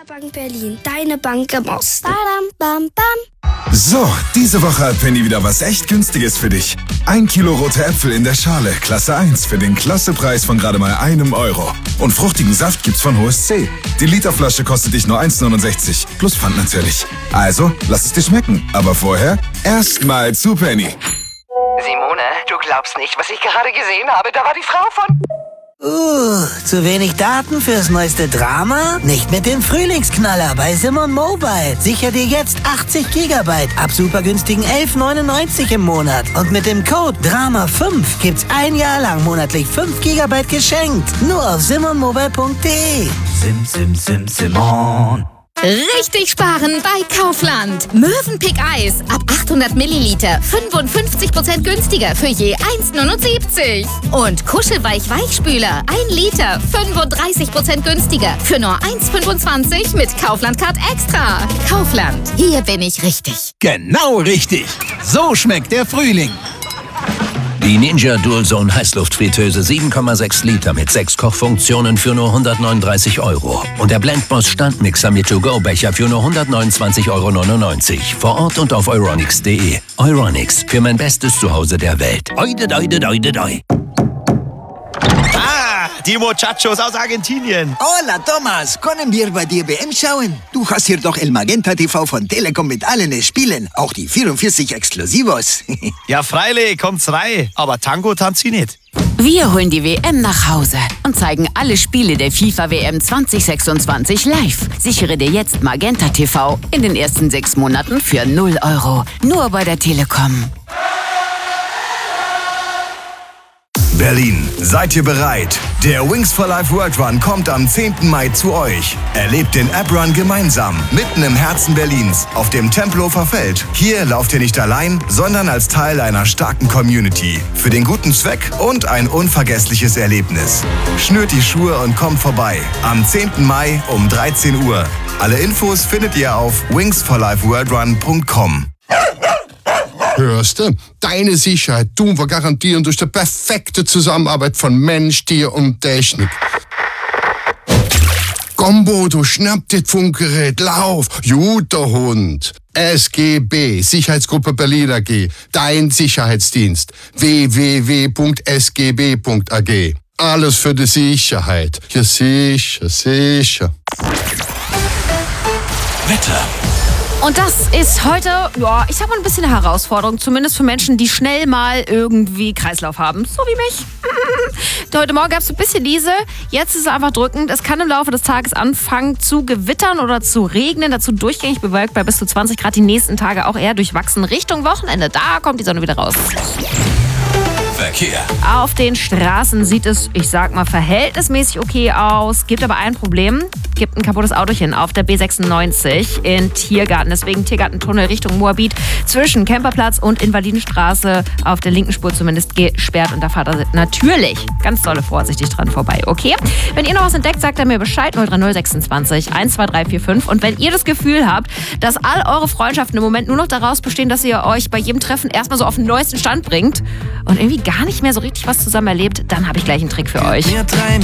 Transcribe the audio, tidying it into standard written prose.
Bank Berlin, deine Bank im Osten. Badam, bam, bam. So, diese Woche hat Penny wieder was echt Günstiges für dich. 1 Kilo rote Äpfel in der Schale, Klasse 1, für den Klassepreis von gerade mal €1. Und fruchtigen Saft gibt's von Hohes C. Die Literflasche kostet dich nur 1,69, plus Pfand natürlich. Also, lass es dir schmecken. Aber vorher erstmal zu Penny. Simone, du glaubst nicht, was ich gerade gesehen habe. Da war die Frau von... Zu wenig Daten fürs neueste Drama? Nicht mit dem Frühlingsknaller bei Simon Mobile. Sicher dir jetzt 80 GB ab supergünstigen 11,99 im Monat. Und mit dem Code DRAMA5 gibt's ein Jahr lang monatlich 5 GB geschenkt. Nur auf simonmobile.de. Simon. Richtig sparen bei Kaufland. Mövenpick Eis ab 800 Milliliter 55% günstiger für je 1,79. Und Kuschelweich-Weichspüler 1 Liter 35% günstiger für nur 1,25 mit Kaufland-Card Extra. Kaufland, hier bin ich richtig. Genau richtig. So schmeckt der Frühling. Die Ninja Dualzone Heißluftfritteuse 7,6 Liter mit 6 Kochfunktionen für nur €139. Und der Blendboss Standmixer mit To-Go-Becher für nur €129,99. Vor Ort und auf euronics.de. Euronics, für mein bestes Zuhause der Welt. Oide, oide, oide, oide. Die Muchachos aus Argentinien. Hola, Thomas. Können wir bei dir WM schauen? Du hast hier doch El Magenta TV von Telekom mit allen Spielen. Auch die 44 Exklusivos. Ja, freilich, kommt's rein. Aber Tango tanzt sie nicht. Wir holen die WM nach Hause und zeigen alle Spiele der FIFA-WM 2026 live. Sichere dir jetzt Magenta TV in den ersten 6 Monaten für €0. Nur bei der Telekom. Berlin, seid ihr bereit? Der Wings for Life World Run kommt am 10. Mai zu euch. Erlebt den App Run gemeinsam, mitten im Herzen Berlins, auf dem Tempelhofer Feld. Hier lauft ihr nicht allein, sondern als Teil einer starken Community. Für den guten Zweck und ein unvergessliches Erlebnis. Schnürt die Schuhe und kommt vorbei. Am 10. Mai um 13 Uhr. Alle Infos findet ihr auf wingsforlifeworldrun.com. Hörst du? Deine Sicherheit tun wir garantieren durch die perfekte Zusammenarbeit von Mensch, Tier und Technik. Gombo, du schnapp das Funkgerät, lauf, guter Hund. SGB, Sicherheitsgruppe Berlin AG, dein Sicherheitsdienst. www.sgb.ag. Alles für die Sicherheit. Ja, sicher. Wetter. Und das ist heute, ja, ich sag mal ein bisschen eine Herausforderung, zumindest für Menschen, die schnell mal irgendwie Kreislauf haben, so wie mich. Heute Morgen gab es ein bisschen Niese, jetzt ist es einfach drückend. Es kann im Laufe des Tages anfangen zu gewittern oder zu regnen, dazu durchgängig bewölkt bei bis zu 20 Grad, die nächsten Tage auch eher durchwachsen. Richtung Wochenende, da kommt die Sonne wieder raus. Verkehr. Auf den Straßen sieht es, ich sag mal, verhältnismäßig okay aus. Gibt aber ein Problem. Gibt ein kaputtes Autochen auf der B96 in Tiergarten. Deswegen Tiergartentunnel Richtung Moabit zwischen Camperplatz und Invalidenstraße auf der linken Spur zumindest gesperrt. Und da fahrt er natürlich ganz dolle vorsichtig dran vorbei. Okay? Wenn ihr noch was entdeckt, sagt er mir Bescheid. 03026 12345. Und wenn ihr das Gefühl habt, dass all eure Freundschaften im Moment nur noch daraus bestehen, dass ihr euch bei jedem Treffen erstmal so auf den neuesten Stand bringt und irgendwie gar nicht mehr so richtig was zusammen erlebt, dann habe ich gleich einen Trick für euch.